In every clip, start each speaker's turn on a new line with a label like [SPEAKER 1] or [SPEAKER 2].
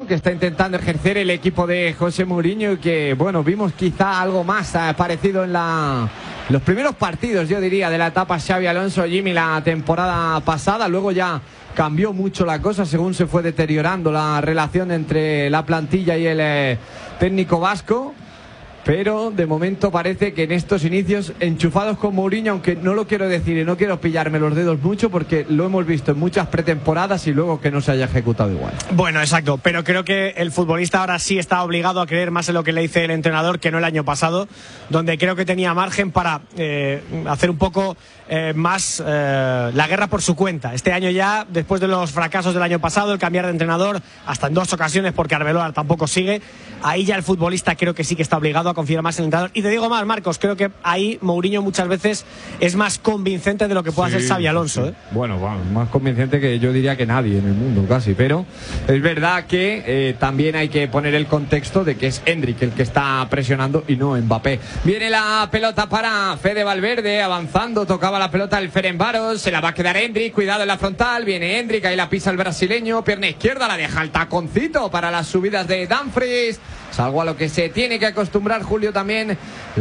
[SPEAKER 1] que está intentando ejercer el equipo de José Mourinho y que, bueno, vimos quizá algo más parecido en los primeros partidos, yo diría, de la etapa Xabi Alonso-Jimmy la temporada pasada. Luego ya cambió mucho la cosa según se fue deteriorando la relación entre la plantilla y el técnico vasco. Pero de momento parece que en estos inicios enchufados con Mourinho, aunque no lo quiero decir y no quiero pillarme los dedos mucho porque lo hemos visto en muchas pretemporadas y luego que no se haya ejecutado igual.
[SPEAKER 2] Bueno, exacto, pero creo que el futbolista ahora sí está obligado a creer más en lo que le dice el entrenador que no el año pasado, donde creo que tenía margen para hacer un poco más la guerra por su cuenta. Este año ya, después de los fracasos del año pasado, el cambiar de entrenador hasta en 2 ocasiones porque Arbeloa tampoco sigue, ahí ya el futbolista creo que sí que está obligado a confiar más en el entrenador. Y te digo más, Marcos, creo que ahí Mourinho muchas veces es más convincente de lo que pueda hacer Xabi Alonso.
[SPEAKER 1] Sí. Bueno, más convincente que yo diría que nadie en el mundo casi, pero es verdad que también hay que poner el contexto de que es Endrick el que está presionando y no Mbappé. Viene la pelota para Fede Valverde, avanzando, tocaba la pelota el Ferencváros, se la va a quedar Endrick, cuidado en la frontal, viene Endrick, ahí la pisa el brasileño, pierna izquierda, la deja el taconcito para las subidas de Dumfries. Es algo a lo que se tiene que acostumbrar, Julio, también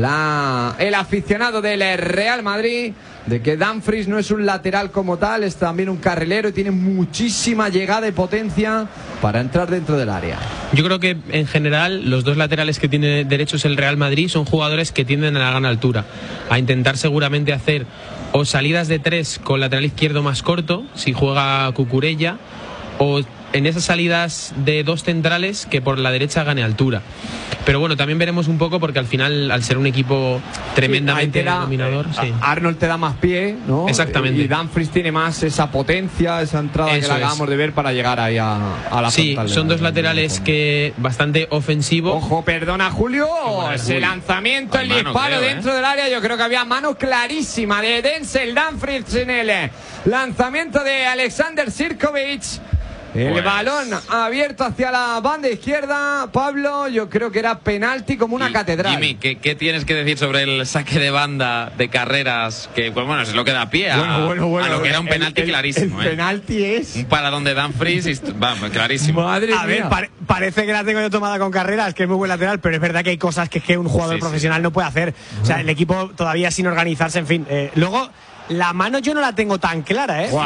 [SPEAKER 1] el aficionado del Real Madrid, de que Dumfries no es un lateral como tal, es también un carrilero y tiene muchísima llegada y potencia para entrar dentro del área.
[SPEAKER 3] Yo creo que en general los dos laterales que tiene derechos el Real Madrid son jugadores que tienden a la gran altura, a intentar seguramente hacer o salidas de 3 con lateral izquierdo más corto, si juega Cucurella, o en esas salidas de 2 centrales que por la derecha gane altura. Pero bueno, también veremos un poco porque al final, al ser un equipo tremendamente dominador, sí.
[SPEAKER 1] Arnold te da más pie, ¿no?
[SPEAKER 3] Exactamente.
[SPEAKER 1] Y Dumfries tiene más esa potencia, esa entrada que le acabamos de ver para llegar ahí a la frontal.
[SPEAKER 3] Sí, son dos laterales que bastante ofensivos.
[SPEAKER 1] Ojo, perdona, Julio. Ese lanzamiento, el disparo dentro del área. Yo creo que había mano clarísima de Denzel Dumfries en el lanzamiento de Alexander Sirkovic. El balón abierto hacia la banda izquierda. Pablo, yo creo que era penalti como una catedral.
[SPEAKER 4] Jimmy, ¿qué tienes que decir sobre el saque de banda de Carreras? Que pues bueno, es lo que da pie a lo que era un penalti clarísimo.
[SPEAKER 1] El penalti es
[SPEAKER 4] un paradón de Dumfries, vamos, clarísimo.
[SPEAKER 1] Madre mía.
[SPEAKER 2] A ver, parece que la tengo yo tomada con Carreras, que es muy buen lateral, pero es verdad que hay cosas que un jugador profesional no puede hacer. O sea, el equipo todavía sin organizarse, en fin. Luego, la mano yo no la tengo tan clara, ¿eh?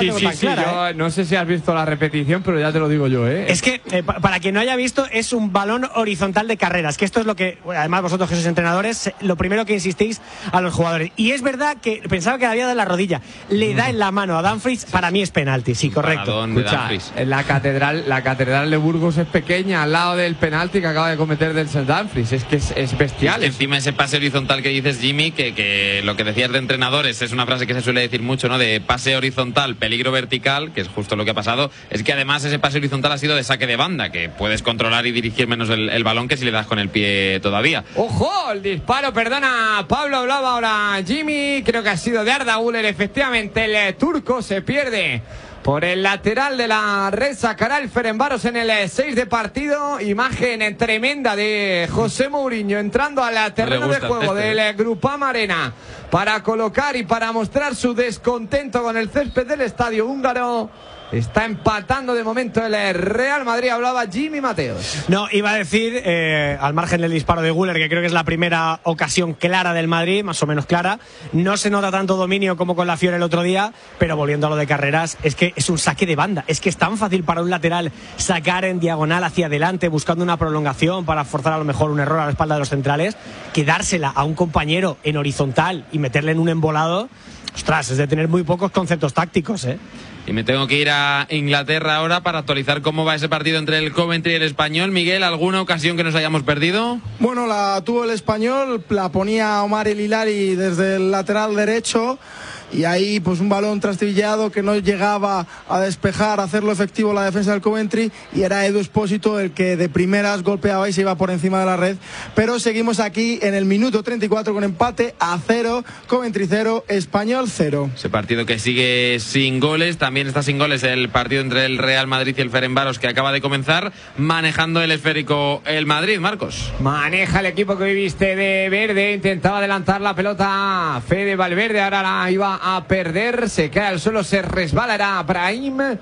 [SPEAKER 1] Yo no sé si has visto la repetición, pero ya te lo digo yo, ¿eh?
[SPEAKER 2] Es que, para quien no haya visto, es un balón horizontal de Carreras, que esto es lo que, además vosotros que sois entrenadores, lo primero que insistís a los jugadores. Y es verdad que pensaba que le había dado la rodilla. Le da en la mano a Dumfries, para mí es penalti, sí, correcto.
[SPEAKER 1] Escucha, la catedral de Burgos es pequeña, al lado del penalti que acaba de cometer Denzel Dumfries. Es que es bestial.
[SPEAKER 4] Es que encima ese pase horizontal que dices, Jimmy, que lo que decías de entrenadores es una frase que se suele decir mucho, ¿no? De pase horizontal, peligro vertical, que es justo lo que ha pasado. Es que además ese pase horizontal ha sido de saque de banda, que puedes controlar y dirigir menos el balón que si le das con el pie todavía.
[SPEAKER 1] ¡Ojo! El disparo, perdona, Pablo hablaba ahora Jimmy, creo que ha sido de Arda Güler, efectivamente el turco se pierde por el lateral de la red, sacará el Ferencváros en el 6 de partido. Imagen tremenda de José Mourinho entrando al terreno de juego del Groupama Arena para colocar y para mostrar su descontento con el césped del estadio húngaro. Está empatando de momento el Real Madrid. Hablaba Jimmy Mateos.
[SPEAKER 2] No, iba a decir, al margen del disparo de Güler, que creo que es la primera ocasión clara del Madrid, más o menos clara. No se nota tanto dominio como con la Fiore el otro día, pero volviendo a lo de Carreras, es que es un saque de banda. Es que es tan fácil para un lateral sacar en diagonal hacia adelante, buscando una prolongación para forzar a lo mejor un error a la espalda de los centrales, que dársela a un compañero en horizontal y meterle en un embolado. Ostras, es de tener muy pocos conceptos tácticos, ¿eh?
[SPEAKER 4] Y me tengo que ir a Inglaterra ahora para actualizar cómo va ese partido entre el Coventry y el Español. Miguel, ¿alguna ocasión que nos hayamos perdido?
[SPEAKER 5] Bueno, la tuvo el Español, la ponía Omar El Hilari desde el lateral derecho. Y ahí pues un balón trastabillado que no llegaba a despejar, a hacerlo efectivo la defensa del Coventry, y era Edu Espósito el que de primeras golpeaba y se iba por encima de la red. Pero seguimos aquí en el minuto 34 con empate a 0, Coventry 0, Español 0.
[SPEAKER 4] Ese partido que sigue sin goles, también está sin goles el partido entre el Real Madrid y el Ferencváros que acaba de comenzar, manejando el esférico el Madrid, Marcos.
[SPEAKER 1] Maneja el equipo que viste de verde, intentaba adelantar la pelota Fede Valverde, ahora la iba a perder, se cae al suelo, se resbala, era Brahim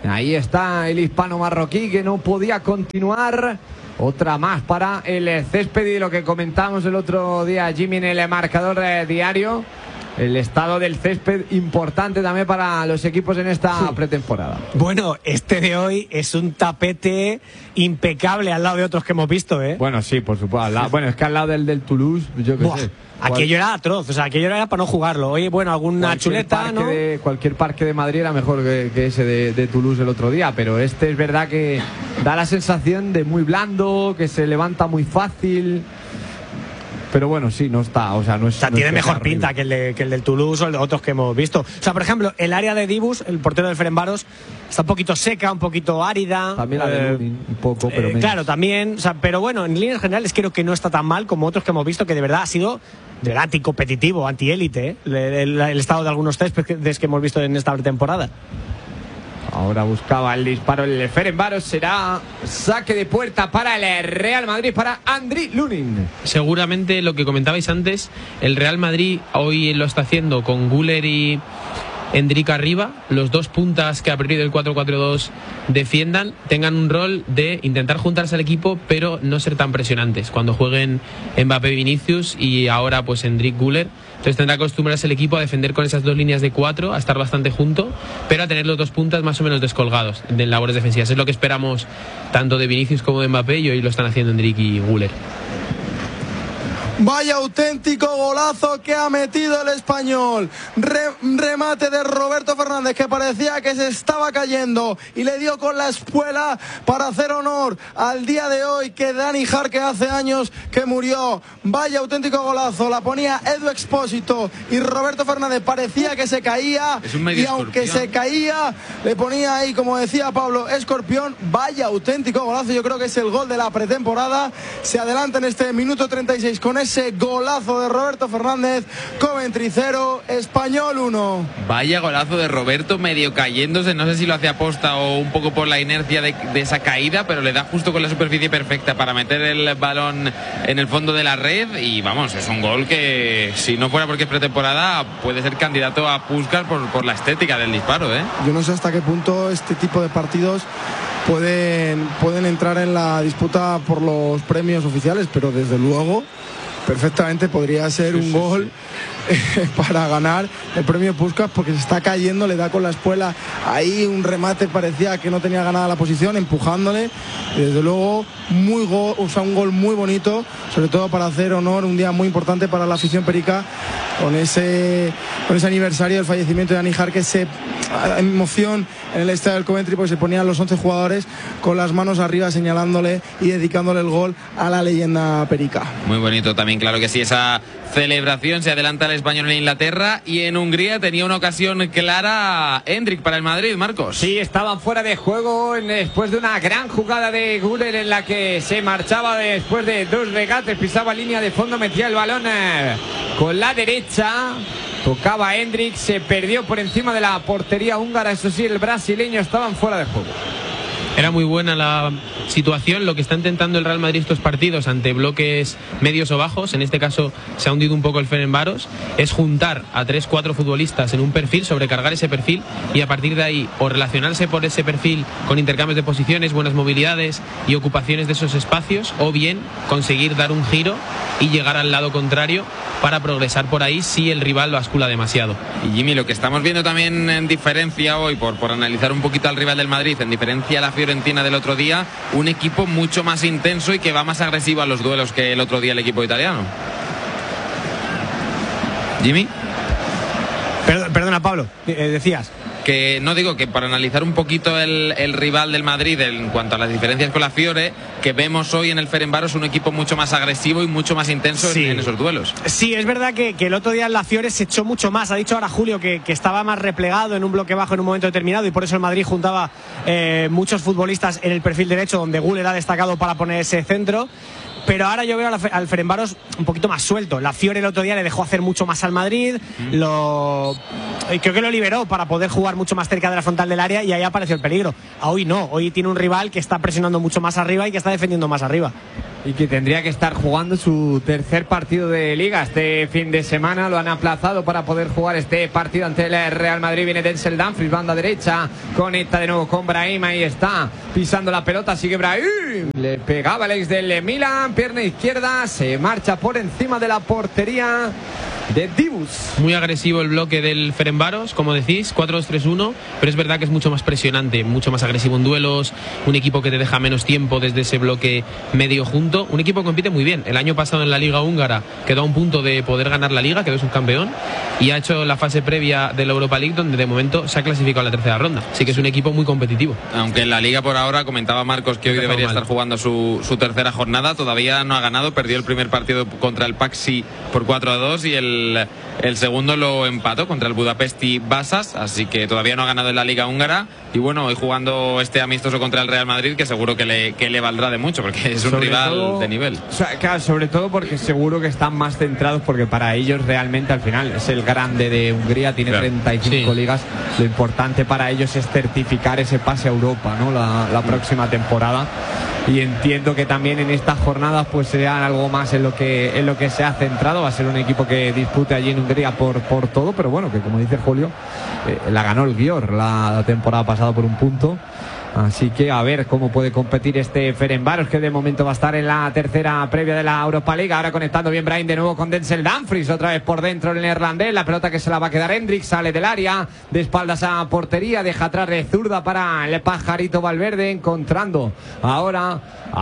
[SPEAKER 1] Ahí está el hispano marroquí que no podía continuar. Otra más para el césped, y lo que comentábamos el otro día, Jimmy, en el marcador diario. El estado del césped importante también para los equipos en esta pretemporada.
[SPEAKER 2] Bueno, este de hoy es un tapete impecable al lado de otros que hemos visto, ¿eh?
[SPEAKER 1] Bueno, sí, por supuesto. Bueno, es que al lado del Toulouse, yo qué sé.
[SPEAKER 2] Aquello era atroz, o sea, aquello era para no jugarlo. Oye, bueno, alguna chuleta, ¿no?
[SPEAKER 1] Cualquier parque de Madrid era mejor que ese de Toulouse el otro día, pero este es verdad que da la sensación de muy blando, que se levanta muy fácil. Pero bueno, sí, no está, o sea, no es...
[SPEAKER 2] O sea,
[SPEAKER 1] no
[SPEAKER 2] tiene
[SPEAKER 1] es
[SPEAKER 2] mejor
[SPEAKER 1] horrible.
[SPEAKER 2] pinta que el del Toulouse o el de otros que hemos visto. O sea, por ejemplo, el área de Dibus, el portero del Ferencváros, está un poquito seca, un poquito árida.
[SPEAKER 1] También la de Lunin, un poco, pero menos.
[SPEAKER 2] Claro, también, o sea, pero bueno, en líneas generales creo que no está tan mal como otros que hemos visto, que de verdad ha sido de verdad anticompetitivo, antiélite, el estado de algunos céspedes que hemos visto en esta temporada.
[SPEAKER 1] Ahora buscaba el disparo el Ferencváros, será saque de puerta para el Real Madrid, para Andriy Lunin.
[SPEAKER 3] Seguramente lo que comentabais antes, el Real Madrid hoy lo está haciendo con Güler y Endrick arriba, los dos puntas que a priori del 4-4-2 defiendan, tengan un rol de intentar juntarse al equipo pero no ser tan presionantes cuando jueguen Mbappé, Vinicius y ahora pues Endrick, Güler. Entonces tendrá que acostumbrarse el equipo a defender con esas dos líneas de 4, a estar bastante junto, pero a tener los dos puntas más o menos descolgados de labores defensivas. Es lo que esperamos tanto de Vinicius como de Mbappé, y hoy lo están haciendo Endrick y Güler.
[SPEAKER 5] Vaya auténtico golazo que ha metido el español. Remate de Roberto Fernández, que parecía que se estaba cayendo, y le dio con la espuela para hacer honor al día de hoy que Dani Jarque hace años que murió. Vaya auténtico golazo. La ponía Edu Expósito y Roberto Fernández parecía que se caía, y aunque se caía le ponía ahí, como decía Pablo, escorpión. Vaya auténtico golazo. Yo creo que es el gol de la pretemporada. Se adelanta en este minuto 36 con ese golazo de Roberto Fernández. Coventry 0, Español 1.
[SPEAKER 4] Vaya golazo de Roberto, medio cayéndose, no sé si lo hace aposta o un poco por la inercia de esa caída, pero le da justo con la superficie perfecta para meter el balón en el fondo de la red. Y vamos, es un gol que, si no fuera porque es pretemporada, puede ser candidato a Puskás por la estética del disparo, ¿eh?
[SPEAKER 5] Yo no sé hasta qué punto este tipo de partidos pueden entrar en la disputa por los premios oficiales, pero desde luego perfectamente podría ser un gol para ganar el premio Puskás, porque se está cayendo, le da con la espuela ahí, un remate, parecía que no tenía ganada la posición, empujándole. Y desde luego un gol muy bonito, sobre todo para hacer honor, un día muy importante para la afición perica, con ese aniversario del fallecimiento de Dani Jarque. Esa emoción en el estadio del Coventry, pues se ponían los 11 jugadores con las manos arriba señalándole y dedicándole el gol a la leyenda perica.
[SPEAKER 4] Muy bonito también, claro que sí, esa celebración. Se adelanta el español en Inglaterra, y en Hungría tenía una ocasión clara Endrick para el Madrid, Marcos.
[SPEAKER 1] Sí, estaban fuera de juego después de una gran jugada de Güler en la que se marchaba después de dos regates, pisaba línea de fondo, metía el balón con la derecha, tocaba Endrick, se perdió por encima de la portería húngara. Eso sí, el brasileño, estaban fuera de juego.
[SPEAKER 3] Era muy buena la situación. Lo que está intentando el Real Madrid estos partidos ante bloques medios o bajos, en este caso se ha hundido un poco el Ferencváros, es juntar a 3-4 futbolistas en un perfil, sobrecargar ese perfil, y a partir de ahí o relacionarse por ese perfil con intercambios de posiciones, buenas movilidades y ocupaciones de esos espacios, o bien conseguir dar un giro y llegar al lado contrario para progresar por ahí si el rival bascula demasiado.
[SPEAKER 4] Y Jimmy, lo que estamos viendo también en diferencia hoy, por analizar un poquito al rival del Madrid, en diferencia a la Fiorentina del otro día, un equipo mucho más intenso y que va más agresivo a los duelos que el otro día el equipo italiano. Jimmy.
[SPEAKER 2] Perdona, Pablo, decías.
[SPEAKER 4] Que no, digo que para analizar un poquito el rival del Madrid en cuanto a las diferencias con la Fiore, que vemos hoy en el Ferencváros un equipo mucho más agresivo y mucho más intenso en esos duelos.
[SPEAKER 2] Sí, es verdad que el otro día en la Fiore se echó mucho más. Ha dicho ahora Julio que estaba más replegado en un bloque bajo en un momento determinado, y por eso el Madrid juntaba muchos futbolistas en el perfil derecho, donde Güler ha destacado para poner ese centro. Pero ahora yo veo al Ferencváros un poquito más suelto. La Fiore el otro día le dejó hacer mucho más al Madrid, creo que lo liberó para poder jugar mucho más cerca de la frontal del área, y ahí apareció el peligro. Hoy no, hoy tiene un rival que está presionando mucho más arriba y que está defendiendo más arriba.
[SPEAKER 1] y que tendría que estar jugando su tercer partido de Liga este fin de semana. Lo han aplazado para poder jugar este partido ante el Real Madrid. Viene Denzel Dumfries, banda derecha, conecta de nuevo con Brahim, ahí está, pisando la pelota, sigue Brahim, le pegaba el ex del Milan, pierna izquierda, se marcha por encima de la portería de Dibus.
[SPEAKER 3] Muy agresivo el bloque del Ferencváros, como decís, 4-2-3-1, pero es verdad que es mucho más presionante, mucho más agresivo en duelos, un equipo que te deja menos tiempo desde ese bloque medio junto, un equipo que compite muy bien. El año pasado en la Liga Húngara quedó a un punto de poder ganar la Liga, quedó subcampeón, y ha hecho la fase previa de la Europa League, donde de momento se ha clasificado a la tercera ronda, así que es un equipo muy competitivo.
[SPEAKER 4] Aunque en la Liga por ahora, comentaba Marcos que hoy debería estar jugando su tercera jornada, todavía no ha ganado, perdió el primer partido contra el Paxi por 4-2 y el segundo lo empató contra el Budapesti Vasas, así que todavía no ha ganado en la Liga Húngara. Y bueno, hoy jugando este amistoso contra el Real Madrid, que seguro que le valdrá de mucho, porque es un rival de nivel.
[SPEAKER 1] Claro, sobre todo porque seguro que están más centrados, porque para ellos realmente al final es el grande de Hungría, tiene 35 ligas. Lo importante para ellos es certificar ese pase a Europa, ¿no? La próxima temporada. Y entiendo que también en estas jornadas pues será algo más en lo que se ha centrado. Va a ser un equipo que dispute allí en Hungría por todo, pero bueno, que como dice Julio, la ganó el Győr la temporada pasada por un punto. Así que a ver cómo puede competir este Ferencváros, que de momento va a estar en la tercera previa de la Europa League. Ahora conectando bien Brahim de nuevo con Denzel Dumfries, otra vez por dentro el neerlandés. La pelota que se la va a quedar Hendrik, sale del área, de espaldas a portería, deja atrás de zurda para el pajarito Valverde, encontrando ahora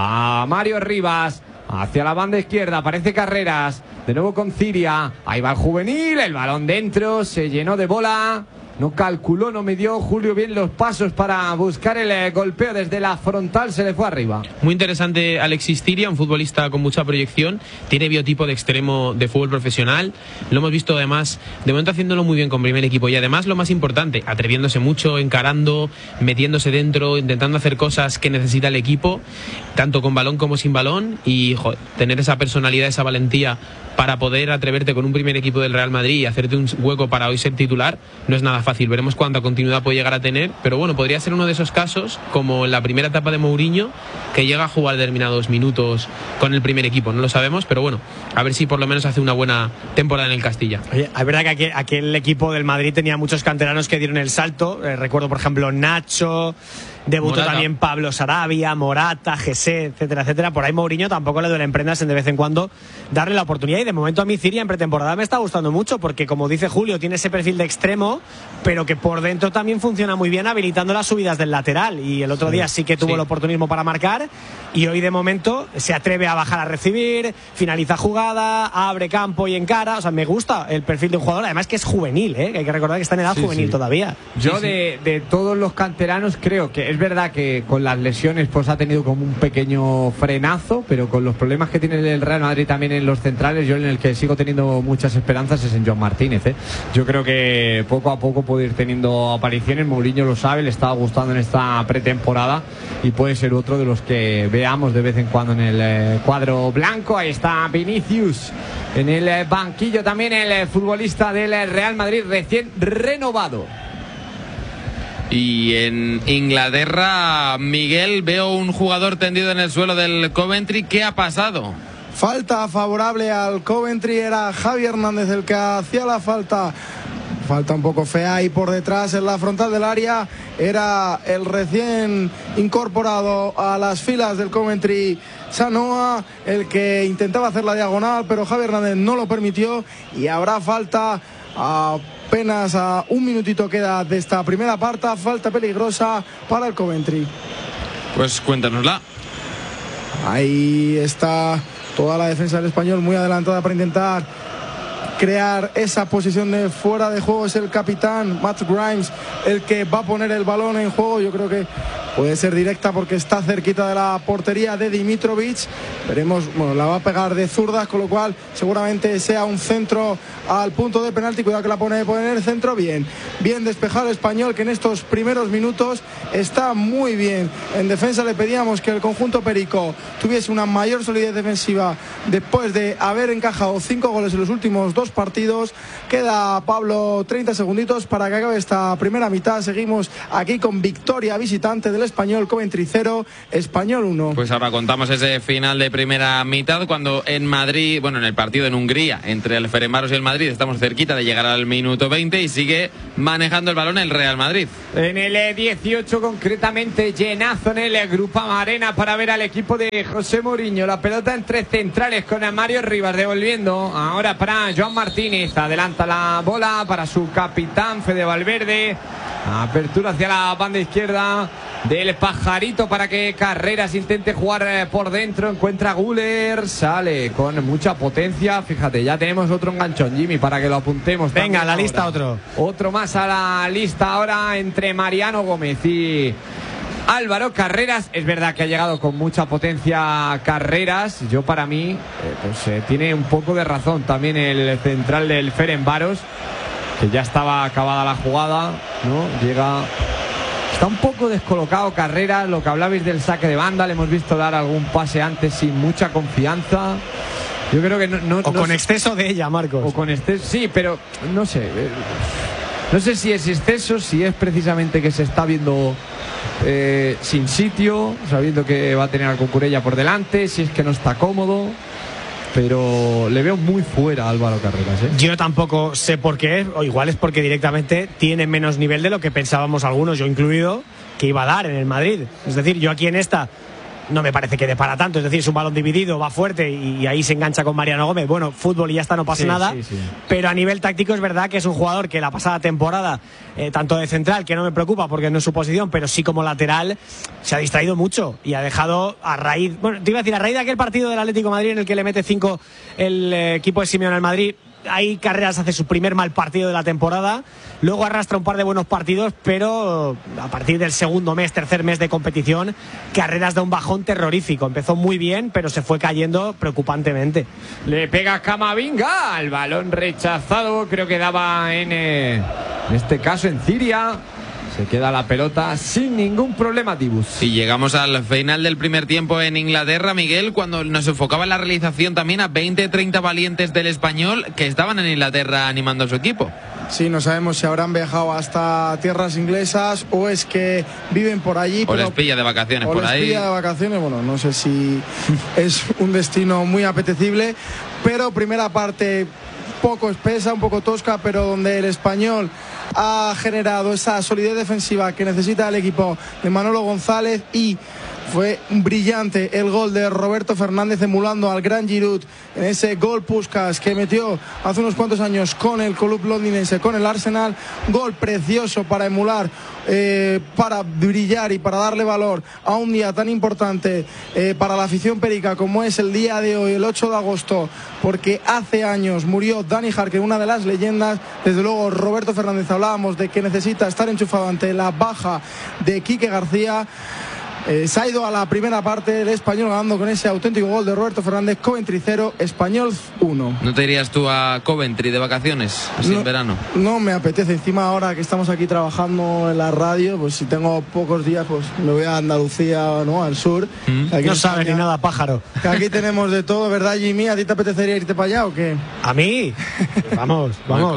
[SPEAKER 1] a Mario Rivas. Hacia la banda izquierda, aparece Carreras, de nuevo con Ciria, ahí va el juvenil, el balón dentro, se llenó de bola. No calculó, no midió Julio bien los pasos para buscar el golpeo desde la frontal, se le fue arriba.
[SPEAKER 3] Muy interesante Alexis Ciria, un futbolista con mucha proyección, tiene biotipo de extremo de fútbol profesional, lo hemos visto además, de momento haciéndolo muy bien con primer equipo, y además lo más importante, atreviéndose mucho, encarando, metiéndose dentro, intentando hacer cosas que necesita el equipo, tanto con balón como sin balón, y tener esa personalidad, esa valentía para poder atreverte con un primer equipo del Real Madrid y hacerte un hueco para hoy ser titular, no es nada fácil. Veremos cuánta continuidad puede llegar a tener, pero bueno, podría ser uno de esos casos, como en la primera etapa de Mourinho, que llega a jugar determinados minutos con el primer equipo. No lo sabemos, pero bueno, a ver si por lo menos hace una buena temporada en el Castilla.
[SPEAKER 2] Oye, es verdad que aquel equipo del Madrid tenía muchos canteranos que dieron el salto. Recuerdo, por ejemplo, Nacho. Debutó Morata. También Pablo Sarabia, Morata, Jesse, etcétera, etcétera. Por ahí Mourinho tampoco le duelen prendas en de vez en cuando darle la oportunidad. Y de momento a mí Ciria en pretemporada me está gustando mucho, porque como dice Julio, tiene ese perfil de extremo, pero que por dentro también funciona muy bien habilitando las subidas del lateral. Y el otro día sí que tuvo el oportunismo para marcar, y hoy de momento se atreve a bajar a recibir, finaliza jugada, abre campo y encara. O sea, me gusta el perfil de un jugador, además que es juvenil, que hay que recordar que está en edad juvenil todavía.
[SPEAKER 1] Yo de todos los canteranos creo que es verdad que con las lesiones pues ha tenido como un pequeño frenazo, pero con los problemas que tiene el Real Madrid también en los centrales, yo en el que sigo teniendo muchas esperanzas es en Joan Martínez. Yo creo que poco a poco puede ir teniendo apariciones. Mourinho lo sabe, le estaba gustando en esta pretemporada y puede ser otro de los que veamos de vez en cuando en el cuadro blanco. Ahí está Vinicius en el banquillo, también el futbolista del Real Madrid recién renovado.
[SPEAKER 4] Y en Inglaterra, Miguel, veo un jugador tendido en el suelo del Coventry. ¿Qué ha pasado?
[SPEAKER 5] Falta favorable al Coventry, era Javi Hernández el que hacía la falta. Falta un poco fea, y por detrás en la frontal del área era el recién incorporado a las filas del Coventry, Sanoa, el que intentaba hacer la diagonal, pero Javi Hernández no lo permitió, y habrá falta. Apenas a un minutito queda de esta primera parte, falta peligrosa para el Coventry.
[SPEAKER 4] Pues cuéntanosla.
[SPEAKER 5] Ahí está toda la defensa del Español muy adelantada para intentar crear esa posición de fuera de juego. Es el capitán Matt Grimes el que va a poner el balón en juego. Yo creo que puede ser directa porque está cerquita de la portería de Dimitrovic. Veremos, bueno, la va a pegar de zurdas, con lo cual seguramente sea un centro al punto de penalti. Cuidado que la pone en el centro. Bien despejado el Español, que en estos primeros minutos está muy bien en defensa. Le pedíamos que el conjunto perico tuviese una mayor solidez defensiva después de haber encajado 5 goles en los últimos 2 partidos. Queda, Pablo, 30 segunditos para que acabe esta primera mitad. Seguimos aquí con victoria visitante del Español, Coventry 0, Español 1.
[SPEAKER 4] Pues ahora contamos ese final de primera mitad cuando en Madrid, bueno, en el partido en Hungría entre el Ferencváros y el Madrid estamos cerquita de llegar al minuto 20 y sigue manejando el balón el Real Madrid.
[SPEAKER 1] En el 18 concretamente, llenazo en el Groupama Arena para ver al equipo de José Mourinho. La pelota entre centrales con Mario Rivas devolviendo ahora para Joan Martínez. Adelanta la bola para su capitán Fede Valverde. Apertura hacia la banda izquierda del Pajarito para que Carreras intente jugar por dentro. Encuentra a Güler, sale con mucha potencia. Fíjate, ya tenemos otro enganchón, Jimmy, para que lo apuntemos.
[SPEAKER 2] Venga, a la lista
[SPEAKER 1] ahora. Otro más a la lista ahora entre Mariano Gómez y Álvaro Carreras. Es verdad que ha llegado con mucha potencia Carreras. Yo, para mí, tiene un poco de razón también el central del Ferencváros, que ya estaba acabada la jugada, ¿no? Está un poco descolocado Carreras. Lo que hablabais del saque de banda, le hemos visto dar algún pase antes sin mucha confianza. Yo creo que no
[SPEAKER 2] con exceso de ella, Marcos.
[SPEAKER 1] O con exceso, sí, pero no sé. No sé si es exceso, si es precisamente que se está viendo sin sitio, sabiendo que va a tener a Cucurella por delante, si es que no está cómodo. Pero le veo muy fuera a Álvaro Carreras, ¿eh?
[SPEAKER 2] Yo tampoco sé por qué, o igual es porque directamente tiene menos nivel de lo que pensábamos algunos, yo incluido, que iba a dar en el Madrid. Es decir, yo aquí en esta no me parece que dé para tanto, es decir, es un balón dividido, va fuerte y ahí se engancha con Mariano Gómez. Bueno, fútbol y ya está, no pasa nada. Sí. Pero a nivel táctico es verdad que es un jugador que la pasada temporada, tanto de central, que no me preocupa porque no es su posición, pero sí como lateral, se ha distraído mucho y ha dejado a raíz, bueno, te iba a decir, a raíz de aquel partido del Atlético de Madrid en el que le mete 5 el equipo de Simeone al Madrid. Ahí Carreras hace su primer mal partido de la temporada, luego arrastra un par de buenos partidos, pero a partir del segundo mes, tercer mes de competición, Carreras da un bajón terrorífico. Empezó muy bien, pero se fue cayendo preocupantemente.
[SPEAKER 1] Le pega Camavinga, el balón rechazado, creo que daba en este caso en Ciria. Se queda la pelota sin ningún problema, Tibus.
[SPEAKER 4] Y llegamos al final del primer tiempo en Inglaterra, Miguel, cuando nos enfocaba en la realización también a 20-30 valientes del Español que estaban en Inglaterra animando a su equipo.
[SPEAKER 5] Sí, no sabemos si habrán viajado hasta tierras inglesas o es que viven por allí.
[SPEAKER 4] O les pilla de vacaciones por ahí.
[SPEAKER 5] O les pilla de vacaciones, bueno, no sé si es un destino muy apetecible, pero primera parte poco espesa, un poco tosca, pero donde el Español ha generado esa solidez defensiva que necesita el equipo de Manolo González, y fue brillante el gol de Roberto Fernández emulando al gran Giroud en ese gol Puskás que metió hace unos cuantos años con el club londinense, con el Arsenal. Gol precioso para emular, para brillar y para darle valor a un día tan importante para la afición perica como es el día de hoy, el 8 de agosto, porque hace años murió Dani Jarque, una de las leyendas. Desde luego Roberto Fernández, hablábamos de que necesita estar enchufado ante la baja de Quique García. Se ha ido a la primera parte el Español ganando con ese auténtico gol de Roberto Fernández. Coventry 0, Español 1.
[SPEAKER 4] ¿No te irías tú a Coventry de vacaciones, así en verano?
[SPEAKER 5] No me apetece, encima ahora que estamos aquí trabajando en la radio, pues si tengo pocos días, pues me voy a Andalucía, ¿no? Al sur.
[SPEAKER 2] Aquí no sabes ni nada, pájaro.
[SPEAKER 5] Que aquí tenemos de todo, ¿verdad, Jimmy? ¿A ti te apetecería irte para allá o qué?
[SPEAKER 2] ¿A mí? Vamos.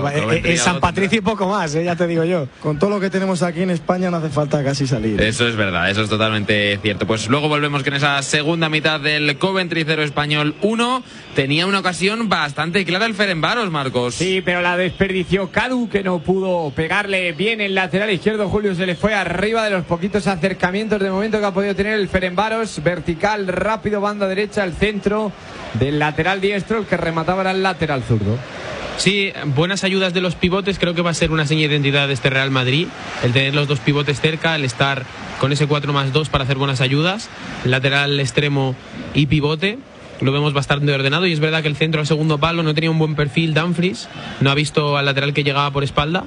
[SPEAKER 2] En San Patricio y poco más, ya te digo yo.
[SPEAKER 5] Con todo lo que tenemos aquí en España no hace falta casi salir.
[SPEAKER 4] Eso es verdad, eso es totalmente cierto. Pues luego volvemos con esa segunda mitad del Coventry 0, Español 1. Tenía una ocasión bastante clara el Ferencváros, Marcos.
[SPEAKER 1] Sí, pero la desperdició Cadu, que no pudo pegarle bien el lateral izquierdo. Julio se le fue arriba de los poquitos acercamientos de momento que ha podido tener el Ferencváros. Vertical, rápido, banda derecha, el centro del lateral diestro, el que remataba era el lateral zurdo.
[SPEAKER 3] Sí, buenas ayudas de los pivotes, creo que va a ser una seña de identidad de este Real Madrid, el tener los dos pivotes cerca, el estar con ese 4+2 para hacer buenas ayudas, lateral extremo y pivote. Lo vemos bastante ordenado y es verdad que el centro al segundo palo no tenía un buen perfil. Dumfries no ha visto al lateral que llegaba por espalda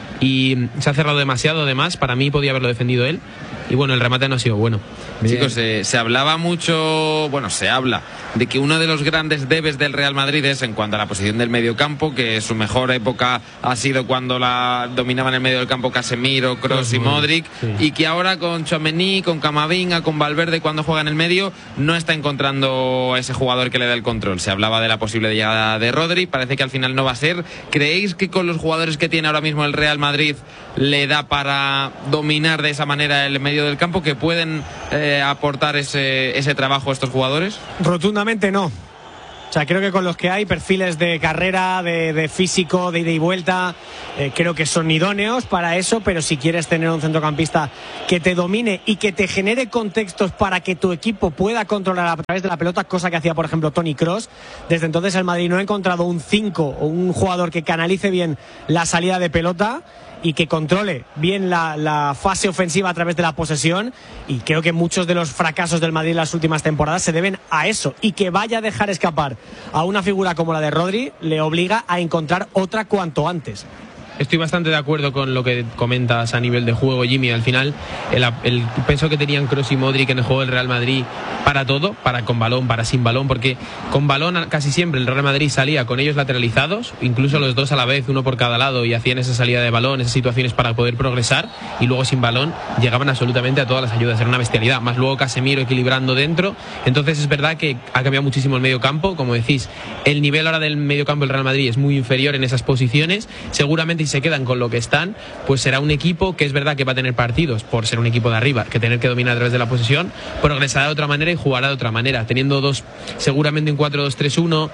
[SPEAKER 3] y se ha cerrado demasiado. Además, para mí podía haberlo defendido él. Y bueno, el remate no ha sido bueno.
[SPEAKER 4] Chicos, se hablaba mucho, bueno, se habla de que uno de los grandes debes del Real Madrid es en cuanto a la posición del mediocampo, que su mejor época ha sido cuando la dominaban en el medio del campo Casemiro, Kroos y Modric, y que ahora con Tchouaméni, con Camavinga, con Valverde, cuando juega en el medio, no está encontrando a ese jugador que le da el control. Se hablaba de la posible llegada de Rodri, parece que al final no va a ser. ¿Creéis que con los jugadores que tiene ahora mismo el Real Madrid le da para dominar de esa manera el medio medio del campo, que pueden aportar ese trabajo a estos jugadores?
[SPEAKER 2] Rotundamente no. O sea, creo que con los que hay perfiles de carrera, de físico, de ida y vuelta, creo que son idóneos para eso, pero si quieres tener un centrocampista que te domine y que te genere contextos para que tu equipo pueda controlar a través de la pelota, cosa que hacía, por ejemplo, Toni Kroos, desde entonces el Madrid no ha encontrado un 5 o un jugador que canalice bien la salida de pelota y que controle bien la fase ofensiva a través de la posesión, y creo que muchos de los fracasos del Madrid en las últimas temporadas se deben a eso, y que vaya a dejar escapar a una figura como la de Rodri le obliga a encontrar otra cuanto antes.
[SPEAKER 3] Estoy bastante de acuerdo con lo que comentas a nivel de juego, Jimmy. Al final, el peso que tenían Kroos y Modric en el juego del Real Madrid para todo, para con balón, para sin balón, porque con balón casi siempre el Real Madrid salía con ellos lateralizados, incluso los dos a la vez, uno por cada lado, y hacían esa salida de balón, esas situaciones para poder progresar, y luego sin balón llegaban absolutamente a todas las ayudas. Era una bestialidad, más luego Casemiro equilibrando dentro. Entonces es verdad que ha cambiado muchísimo el medio campo, como decís, el nivel ahora del medio campo del Real Madrid es muy inferior en esas posiciones. Seguramente si se quedan con lo que están, pues será un equipo que es verdad que va a tener partidos por ser un equipo de arriba, que tener que dominar a través de la posesión, progresará de otra manera y jugará de otra manera, teniendo seguramente un 4-2-3-1.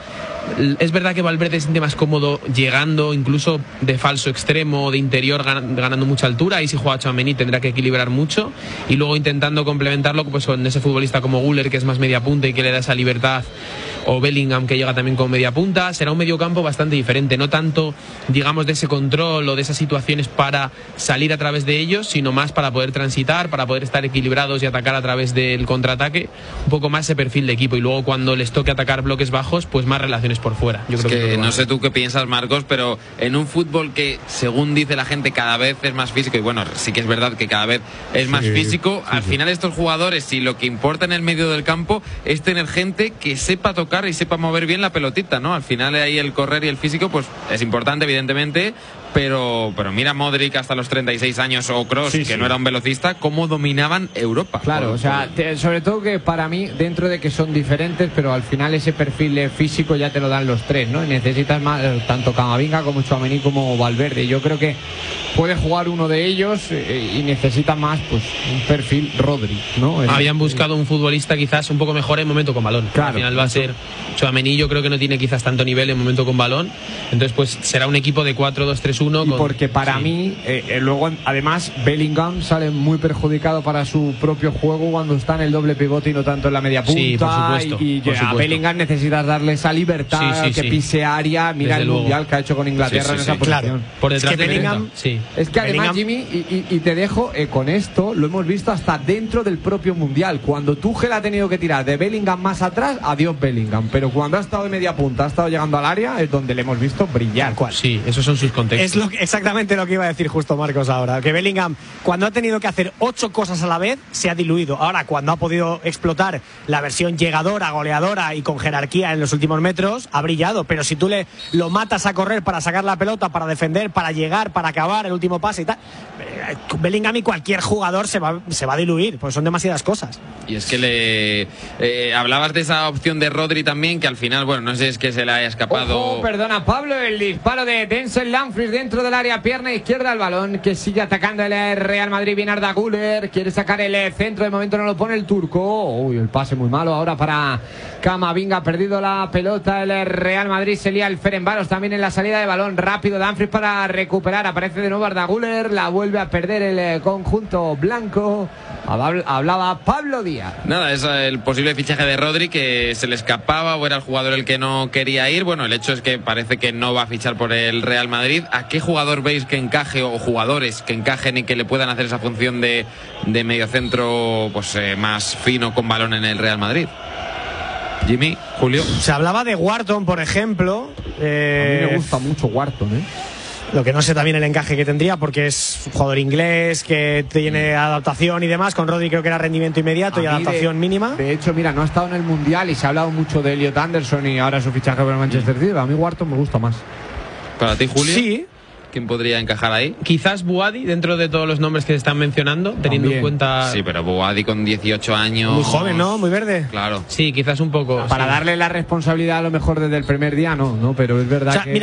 [SPEAKER 3] Es verdad que Valverde se siente más cómodo llegando, incluso de falso extremo, de interior, ganando mucha altura, y si juega Tchouaméni tendrá que equilibrar mucho, y luego intentando complementarlo pues con ese futbolista como Güler, que es más media punta y que le da esa libertad, o Bellingham, que llega también con media punta. Será un mediocampo bastante diferente, no tanto digamos de ese control o de esas situaciones para salir a través de ellos, sino más para poder transitar, para poder estar equilibrados y atacar a través del contraataque, un poco más ese perfil de equipo, y luego cuando les toque atacar bloques bajos, pues más relaciones por fuera. Yo creo que
[SPEAKER 4] no sé tú qué piensas, Marcos, pero en un fútbol que, según dice la gente, cada vez es más físico, y bueno, sí que es verdad que cada vez es más físico, al final estos jugadores, si lo que importa en el medio del campo es tener gente que sepa tocar y sepa mover bien la pelotita, ¿no? Al final ahí el correr y el físico pues es importante, evidentemente, pero mira Modric hasta los 36 años, o Kroos, que no era un velocista, cómo dominaban Europa.
[SPEAKER 1] Claro, o sea, sobre todo que para mí, dentro de que son diferentes, pero al final ese perfil físico ya te lo dan los tres, ¿no? Y necesitas más, tanto Camavinga como Tchouaméni como Valverde. Yo creo que puede jugar uno de ellos y necesita más, pues, un perfil Rodri, ¿no?
[SPEAKER 3] Habían buscado un futbolista quizás un poco mejor en momento con balón.
[SPEAKER 1] Claro,
[SPEAKER 3] al final va a ser Tchouaméni, yo creo que no tiene quizás tanto nivel en momento con balón, entonces pues será un equipo de 4-2-3-1.
[SPEAKER 1] Y porque para mí, luego además Bellingham sale muy perjudicado para su propio juego cuando está en el doble pivote y no tanto en la media punta.
[SPEAKER 3] Sí, por supuesto,
[SPEAKER 1] y a Bellingham necesitas darle esa libertad, que pise área. Mira el mundial que ha hecho con Inglaterra en esa posición.
[SPEAKER 2] Claro.
[SPEAKER 3] Por detrás
[SPEAKER 2] es que
[SPEAKER 3] de
[SPEAKER 2] Bellingham,
[SPEAKER 1] es que además, Jimmy, y te dejo con esto, lo hemos visto hasta dentro del propio mundial. Cuando Tuchel ha tenido que tirar de Bellingham más atrás, adiós Bellingham. Pero cuando ha estado de media punta, ha estado llegando al área, es donde le hemos visto brillar.
[SPEAKER 3] Sí, esos son sus contextos.
[SPEAKER 2] Es exactamente lo que iba a decir justo Marcos ahora, que Bellingham, cuando ha tenido que hacer 8 cosas a la vez, se ha diluido. Ahora, cuando ha podido explotar la versión llegadora, goleadora y con jerarquía en los últimos metros, ha brillado. Pero si tú lo matas a correr para sacar la pelota, para defender, para llegar, para acabar el último pase y tal, Bellingham y cualquier jugador se va a diluir, pues son demasiadas cosas.
[SPEAKER 4] Y es que hablabas de esa opción de Rodri también, que al final, bueno, no sé, es que se le haya escapado.
[SPEAKER 1] Ojo, perdona, Pablo, el disparo de Denzel Dumfries dentro del área, pierna izquierda al balón, que sigue atacando el Real Madrid. Viene Arda Güler, quiere sacar el centro, de momento no lo pone el turco. Uy, el pase muy malo ahora para Camavinga, ha perdido la pelota el Real Madrid, se lía el Ferencváros también en la salida de balón. Rápido Dumfries para recuperar, aparece de nuevo Arda Güler, la vuelve a perder el conjunto blanco. Hablaba Pablo Díaz.
[SPEAKER 4] Nada, es el posible fichaje de Rodri, que se le escapaba o era el jugador el que no quería ir. Bueno, el hecho es que parece que no va a fichar por el Real Madrid. ¿A qué jugador veis que encaje, o jugadores que encajen y que le puedan hacer esa función de mediocentro pues, más fino con balón en el Real Madrid? Jimmy, Julio.
[SPEAKER 2] Se hablaba de Wharton, por ejemplo.
[SPEAKER 1] A mí me gusta mucho Wharton,
[SPEAKER 2] Lo que no sé también el encaje que tendría, porque es un jugador inglés que tiene adaptación y demás. Con Rodri creo que era rendimiento inmediato y adaptación mínima.
[SPEAKER 1] De hecho, mira, no ha estado en el Mundial y se ha hablado mucho de Elliot Anderson y ahora su fichaje por el Manchester City. A mí Wharton me gusta más.
[SPEAKER 4] ¿Para ti, Julio?
[SPEAKER 2] Sí.
[SPEAKER 4] ¿Quién podría encajar ahí?
[SPEAKER 3] Quizás Boadi, dentro de todos los nombres que se están mencionando, teniendo en cuenta...
[SPEAKER 4] Sí, pero Boadi con 18 años...
[SPEAKER 2] Muy joven, ¿no? Muy verde.
[SPEAKER 4] Claro.
[SPEAKER 3] Sí, quizás un poco...
[SPEAKER 1] Para darle la responsabilidad a lo mejor desde el primer día, no, pero es verdad que...
[SPEAKER 2] Mira,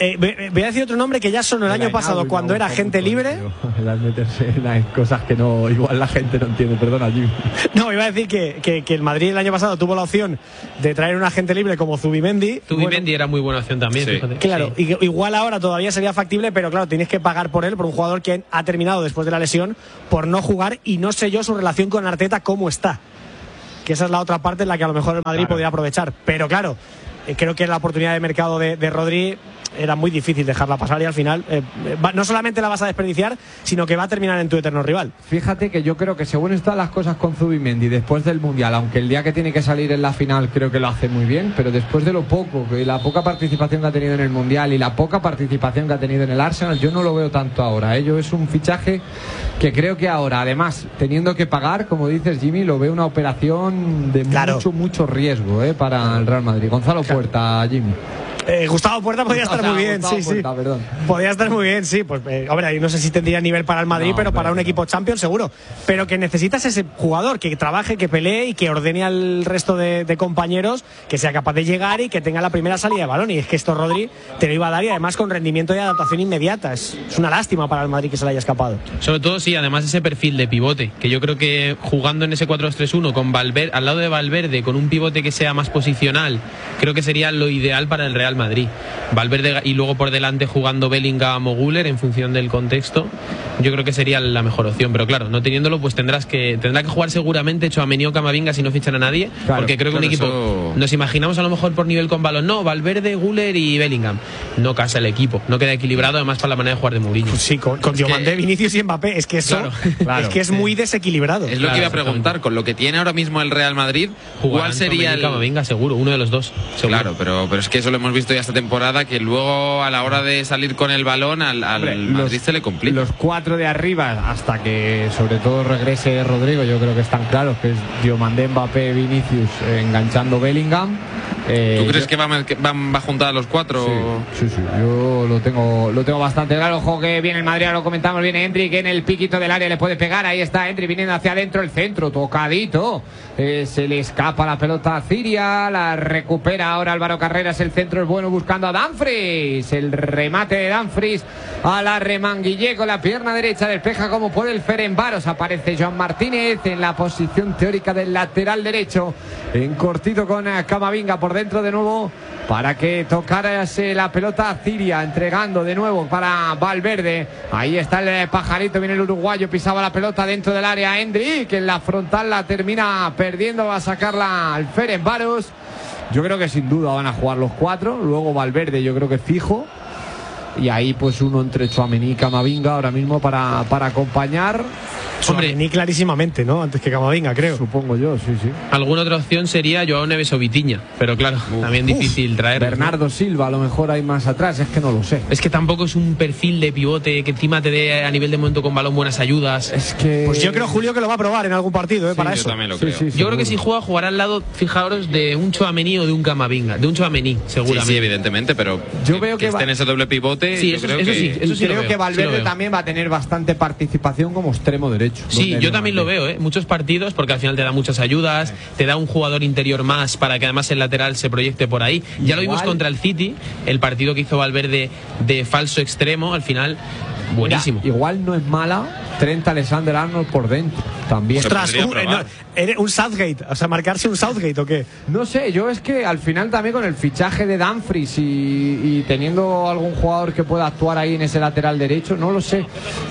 [SPEAKER 2] Voy a decir otro nombre que ya sonó el año pasado cuando era agente libre.
[SPEAKER 1] Las meterse en cosas que no, igual la gente no entiende, perdona, Jimmy.
[SPEAKER 2] No, iba a decir que el Madrid el año pasado tuvo la opción de traer un agente libre como Zubimendi.
[SPEAKER 3] Zubimendi era muy buena opción también,
[SPEAKER 4] sí.
[SPEAKER 3] Fíjate.
[SPEAKER 2] Claro,
[SPEAKER 3] Sí.
[SPEAKER 2] igual ahora todavía sería factible, pero claro, tienes que pagar por él, por un jugador que ha terminado después de la lesión por no jugar, y no sé yo su relación con Arteta cómo está. Que esa es la otra parte en la que a lo mejor el Madrid podría aprovechar. Pero claro, creo que la oportunidad de mercado de Rodri era muy difícil dejarla pasar, y al final no solamente la vas a desperdiciar, sino que va a terminar en tu eterno rival.
[SPEAKER 1] Fíjate que yo creo que según están las cosas con Zubimendi después del Mundial, aunque el día que tiene que salir en la final creo que lo hace muy bien, pero después de lo poco, y la poca participación que ha tenido en el Mundial y la poca participación que ha tenido en el Arsenal, yo no lo veo tanto ahora. Yo es un fichaje que creo que ahora, además, teniendo que pagar, como dices, Jimmy, lo veo una operación de mucho riesgo para el Real Madrid. Gonzalo Puerta, Jimmy.
[SPEAKER 2] Gustavo Puerta podría estar muy bien,
[SPEAKER 1] Gustavo
[SPEAKER 2] sí,
[SPEAKER 1] Puerta,
[SPEAKER 2] sí.
[SPEAKER 1] perdón.
[SPEAKER 2] Podría estar muy bien, sí. Pues, hombre, no sé si tendría nivel para el Madrid,
[SPEAKER 1] No,
[SPEAKER 2] pero para un equipo Champions seguro. Pero que necesitas ese jugador que trabaje, que pelee y que ordene al resto de compañeros, que sea capaz de llegar y que tenga la primera salida de balón. Y es que esto Rodri te lo iba a dar, y además con rendimiento y adaptación inmediata. Es una lástima para el Madrid que se le haya escapado.
[SPEAKER 3] Sobre todo, sí, además ese perfil de pivote, que yo creo que jugando en ese 4-2-3-1 con Valverde, al lado de Valverde, con un pivote que sea más posicional, creo que sería lo ideal para el Real Madrid. Valverde y luego por delante jugando Bellingham o Güler en función del contexto, yo creo que sería la mejor opción. Pero claro, no teniéndolo, pues tendrá que jugar seguramente Tchouaméni o Camavinga si no fichan a nadie,
[SPEAKER 1] Claro,
[SPEAKER 3] porque creo que un equipo,
[SPEAKER 4] eso...
[SPEAKER 3] nos imaginamos a lo mejor por nivel con balón, no, Valverde, Güler y Bellingham, no casa el equipo, no queda equilibrado, además para la manera de jugar de Mourinho.
[SPEAKER 2] Pues sí, con Diomandé, Vinicius y Mbappé, es que eso
[SPEAKER 3] Claro,
[SPEAKER 2] es que es muy desequilibrado.
[SPEAKER 4] Es lo que iba a preguntar, con lo que tiene ahora mismo el Real Madrid, ¿cuál sería el...?
[SPEAKER 3] Camavinga, seguro, uno de los dos. Seguro.
[SPEAKER 4] Claro, pero es que eso lo hemos visto ya esta temporada, que luego a la hora de salir con el balón al Madrid se le complica.
[SPEAKER 1] Los cuatro de arriba, hasta que sobre todo regrese Rodrigo, yo creo que están claros, que es Diomandé, Mbappé, Vinicius, enganchando Bellingham.
[SPEAKER 4] ¿Tú crees que va a juntar a los cuatro?
[SPEAKER 1] Sí, yo lo tengo bastante claro. Ojo que viene el Madrid, lo comentamos, viene Endrick en el piquito del área, le puede pegar, ahí está Endrick viniendo hacia adentro, el centro, tocadito, se le escapa la pelota a Ciria, la recupera ahora Álvaro Carreras, el centro es bueno buscando a Dumfries, el remate de Dumfries a la remanguillé con la pierna derecha, despeja como puede el Ferencváros, aparece Joan Martínez en la posición teórica del lateral derecho, en cortito con Camavinga por dentro de nuevo para que tocarse la pelota a Ciria, entregando de nuevo para Valverde, ahí está el pajarito, viene el uruguayo, pisaba la pelota dentro del área, Endrick en la frontal la termina perdiendo, va a sacarla al Ferencváros. Yo creo que sin duda van a jugar los cuatro, luego Valverde yo creo que fijo, y ahí pues uno entre Tchouaméni y Camavinga ahora mismo para acompañar.
[SPEAKER 2] Tchouaméni clarísimamente, ¿no? Antes que Camavinga, creo.
[SPEAKER 1] Supongo yo, sí.
[SPEAKER 3] Alguna otra opción sería Joao Neves o Vitinha, pero claro, también difícil traer.
[SPEAKER 1] Bernardo Silva a lo mejor hay más atrás, es que no lo sé.
[SPEAKER 3] Es que tampoco es un perfil de pivote que encima te dé a nivel de momento con balón buenas ayudas.
[SPEAKER 1] Es que...
[SPEAKER 2] Pues yo creo, Julio, que lo va a probar en algún partido, para
[SPEAKER 4] yo
[SPEAKER 2] eso.
[SPEAKER 4] también lo creo.
[SPEAKER 3] Yo creo que si jugará al lado, fijaros, de un Tchouaméni o de un Camavinga, de un Tchouaméni, seguramente.
[SPEAKER 4] Sí, evidentemente, pero
[SPEAKER 1] yo veo que
[SPEAKER 4] esté en ese doble pivote,
[SPEAKER 3] sí,
[SPEAKER 4] yo
[SPEAKER 3] eso
[SPEAKER 4] creo
[SPEAKER 3] sí,
[SPEAKER 4] que...
[SPEAKER 3] eso sí
[SPEAKER 1] creo
[SPEAKER 3] lo
[SPEAKER 1] que
[SPEAKER 3] veo,
[SPEAKER 1] Valverde
[SPEAKER 3] sí lo veo.
[SPEAKER 1] también va a tener bastante participación como extremo derecho.
[SPEAKER 3] Sí, yo también lo veo, muchos partidos, porque al final te da muchas ayudas, te da un jugador interior más para que además el lateral se proyecte por ahí. Ya lo vimos contra el City, el partido que hizo Valverde de falso extremo, al final buenísimo.
[SPEAKER 1] Mira, igual no es mala Trent Alexander-Arnold por dentro también.
[SPEAKER 2] Ostras, un Southgate, o sea, marcarse un Southgate o qué.
[SPEAKER 1] No sé, yo es que al final también con el fichaje de Dumfries y teniendo algún jugador que pueda actuar ahí en ese lateral derecho, no lo sé.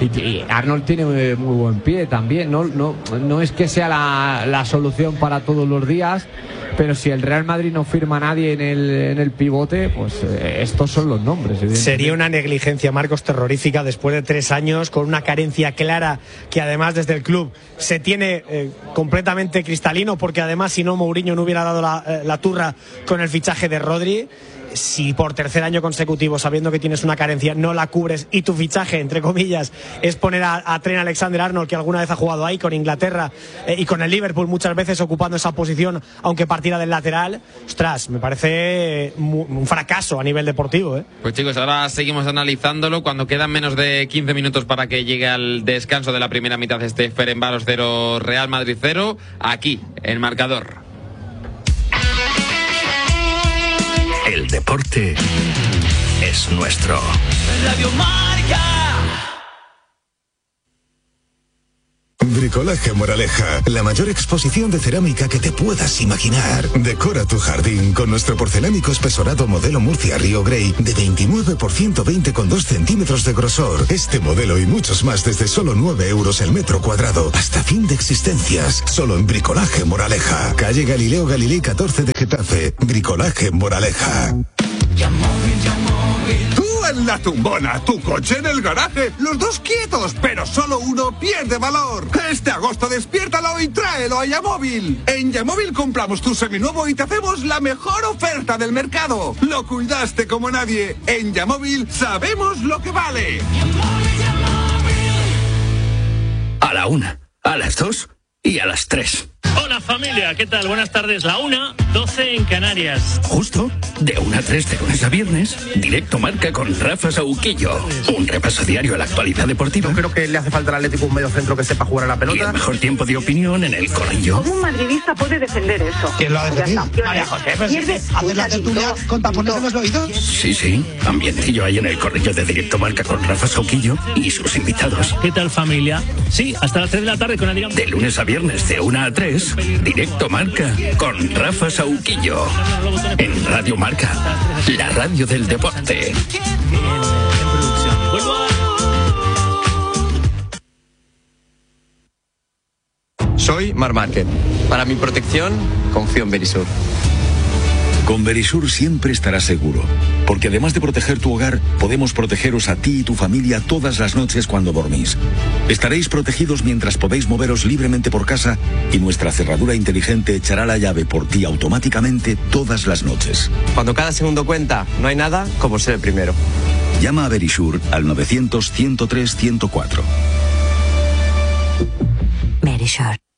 [SPEAKER 1] Y Arnold tiene muy buen pie también, no es que sea la solución para todos los días, pero si el Real Madrid no firma a nadie en el pivote, pues estos son los nombres.
[SPEAKER 2] Sería una negligencia, Marcos, terrorífica después de 3 años, con una carencia clara que además desde el club se tiene completamente cristalino, porque además si no Mourinho no hubiera dado la turra con el fichaje de Rodri. Si por 3er año consecutivo, sabiendo que tienes una carencia, no la cubres y tu fichaje, entre comillas, es poner a Trent Alexander-Arnold, que alguna vez ha jugado ahí con Inglaterra y con el Liverpool muchas veces ocupando esa posición, aunque partiera del lateral, ostras, me parece un fracaso a nivel deportivo.
[SPEAKER 4] Pues chicos, ahora seguimos analizándolo cuando quedan menos de 15 minutos para que llegue al descanso de la primera mitad de este Ferencváros 0, Real Madrid 0, aquí, el marcador.
[SPEAKER 6] El deporte es nuestro.
[SPEAKER 7] Radio Marca.
[SPEAKER 8] Bricolaje Moraleja, la mayor exposición de cerámica que te puedas imaginar. Decora tu jardín con nuestro porcelánico espesorado modelo Murcia Río Grey de 29 por 120,2 centímetros de grosor. Este modelo y muchos más desde solo 9 euros el metro cuadrado. Hasta fin de existencias. Solo en Bricolaje Moraleja. Calle Galileo Galilei 14 de Getafe. Bricolaje Moraleja.
[SPEAKER 9] Tú en la tumbona, tu coche en el garaje, los dos quietos, pero solo uno pierde valor. Este agosto despiértalo y tráelo a Yamóvil. En Yamóvil compramos tu seminuevo y te hacemos la mejor oferta del mercado. Lo cuidaste como nadie. En Yamóvil sabemos lo que vale.
[SPEAKER 6] A la 1, a las 2 y a las 3.
[SPEAKER 10] Hola familia, ¿qué tal? Buenas tardes. La 1:12 en Canarias.
[SPEAKER 6] Justo, de 1 a 3 de lunes a viernes, Directo Marca con Rafa Sauquillo. Un repaso diario a la actualidad deportiva.
[SPEAKER 11] Yo creo que le hace falta al Atlético un mediocentro que sepa jugar a la pelota.
[SPEAKER 6] Y el mejor tiempo de opinión en el corrillo.
[SPEAKER 12] ¿Cómo un madridista puede defender eso?
[SPEAKER 13] ¿Quién lo ha defendido? María José, ¿hacer la tertulia con tapones en los oídos?
[SPEAKER 6] Sí, ambientillo ahí en el corrillo de Directo Marca con Rafa Sauquillo y sus invitados.
[SPEAKER 10] ¿Qué tal familia? Sí, hasta las 3 de la tarde con Adrián.
[SPEAKER 6] De lunes a viernes de 1 a 3, Directo Marca con Rafa Sauquillo. En Radio Marca, la radio del deporte.
[SPEAKER 14] Soy Marc Márquez. Para mi protección, confío en Verisur.
[SPEAKER 15] Con Verisur siempre estarás seguro, porque además de proteger tu hogar, podemos protegeros a ti y tu familia todas las noches cuando dormís. Estaréis protegidos mientras podéis moveros libremente por casa y nuestra cerradura inteligente echará la llave por ti automáticamente todas las noches.
[SPEAKER 14] Cuando cada segundo cuenta, no hay nada como ser el primero.
[SPEAKER 15] Llama a Verisur al 900 103 104.
[SPEAKER 16] Verisur.